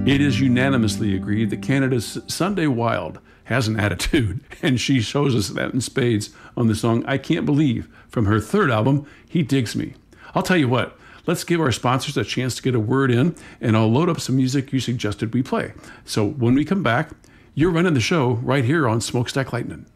It is unanimously agreed that Canada's Sunday Wilde has an attitude, and she shows us that in spades on the song I Can't Believe from her third album, He Digs Me. I'll tell you what, let's give our sponsors a chance to get a word in, and I'll load up some music you suggested we play. So when we come back, you're running the show right here on Smokestack Lightning.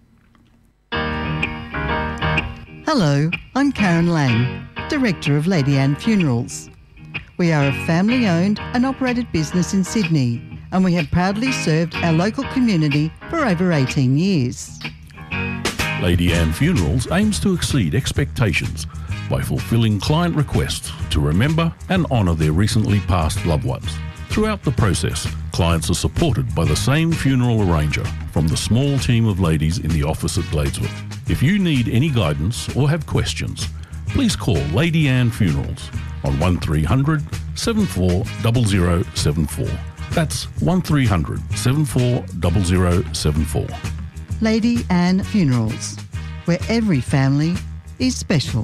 Hello, I'm Karen Lang, Director of Lady Anne Funerals. We are a family-owned and operated business in Sydney, and we have proudly served our local community for over 18 years. Lady Anne Funerals aims to exceed expectations by fulfilling client requests to remember and honour their recently passed loved ones. Throughout the process, clients are supported by the same funeral arranger from the small team of ladies in the office at Gladesworth. If you need any guidance or have questions, please call Lady Anne Funerals on 1300 74 0074. That's 1300 74 0074. Lady Anne Funerals, where every family is special.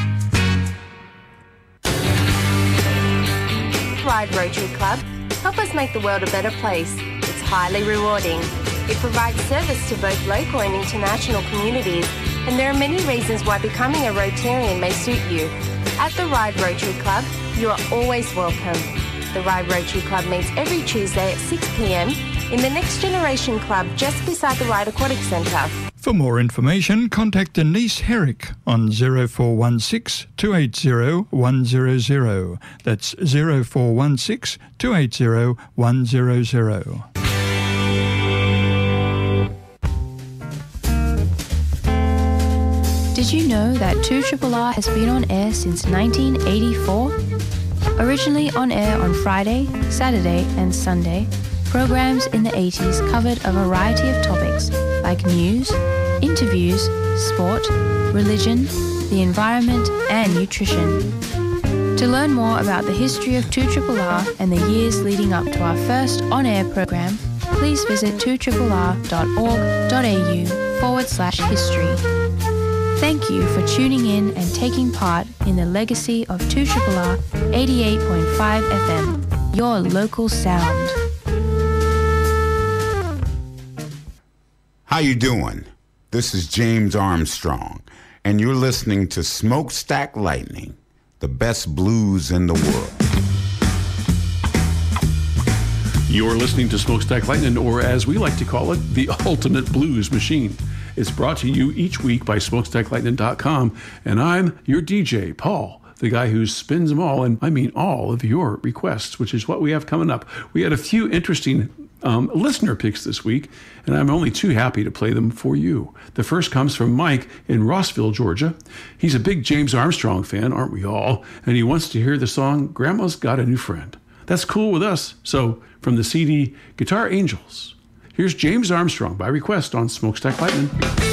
Ryde Rotary Club. Help us make the world a better place. It's highly rewarding. It provides service to both local and international communities, and there are many reasons why becoming a Rotarian may suit you. At the Ryde Rotary Club, you are always welcome. The Ryde Rotary Club meets every Tuesday at 6 p.m. in the Next Generation Club just beside the Ryde Aquatic Centre. For more information, contact Denise Herrick on 0416 280 100. That's 0416 280 100. Did you know that 2RRR has been on air since 1984? Originally on air on Friday, Saturday and Sunday, programs in the 80s covered a variety of topics like news, interviews, sport, religion, the environment and nutrition. To learn more about the history of 2RRR and the years leading up to our first on-air program, please visit 2rrr.org.au/history. Thank you for tuning in and taking part in the legacy of 2RRR 88.5 FM, your local sound. How you doing? This is James Armstrong, and you're listening to Smokestack Lightning, the best blues in the world. You're listening to Smokestack Lightning, or as we like to call it, the ultimate blues machine. It's brought to you each week by smokestacklightning.com, and I'm your DJ, Paul, the guy who spins them all, and I mean all of your requests, which is what we have coming up. We had a few interesting listener picks this week, and I'm only too happy to play them for you. The first comes from Mike in Rossville, Georgia. He's a big James Armstrong fan, aren't we all? And he wants to hear the song, Grandma's Got a New Friend. That's cool with us. So, from the CD Guitar Angels, here's James Armstrong by request on Smokestack Lightning.